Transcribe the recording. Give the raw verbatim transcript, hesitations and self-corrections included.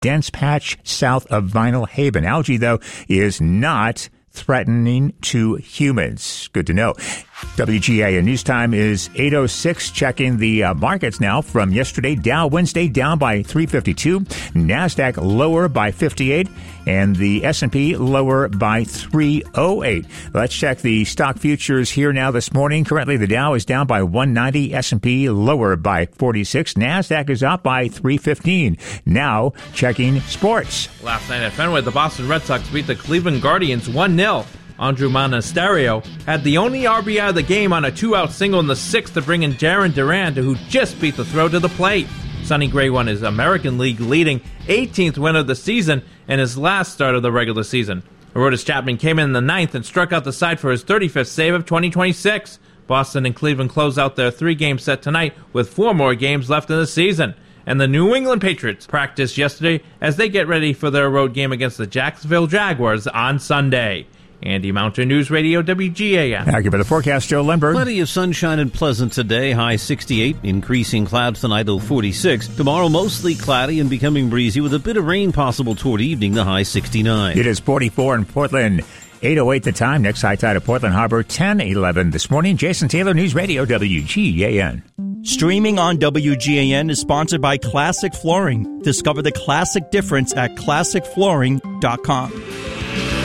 dense patch south of Vinyl Haven. Algae, though, is not threatening to humans. Good to know. W G A N News Time is eight oh six. Checking the uh, markets now from yesterday. Dow Wednesday down by three fifty-two. NASDAQ lower by fifty-eight. And the S and P lower by three oh eight. Let's check the stock futures here now this morning. Currently, the Dow is down by one ninety. S and P lower by forty-six. NASDAQ is up by three fifteen. Now, checking sports. Last night at Fenway, the Boston Red Sox beat the Cleveland Guardians one nil. Andrew Monasterio had the only R B I of the game on a two-out single in the sixth to bring in Darren Durant, who just beat the throw to the plate. Sonny Gray won his American League leading eighteenth win of the season and his last start of the regular season. Aroldis Chapman came in in the ninth and struck out the side for his thirty-fifth save of twenty twenty-six. Boston and Cleveland close out their three-game set tonight with four more games left in the season. And the New England Patriots practiced yesterday as they get ready for their road game against the Jacksonville Jaguars on Sunday. Andy Mountain News Radio, W G A N. Thank you for the forecast, Joe Lindbergh. Plenty of sunshine and pleasant today, high sixty-eight, increasing clouds tonight, low forty-six. Tomorrow, mostly cloudy and becoming breezy with a bit of rain possible toward evening, the high sixty-nine. It is forty-four in Portland, eight oh eight the time. Next high tide at Portland Harbor, ten eleven this morning. Jason Taylor, News Radio, W G A N. Streaming on W G A N is sponsored by Classic Flooring. Discover the classic difference at classic flooring dot com.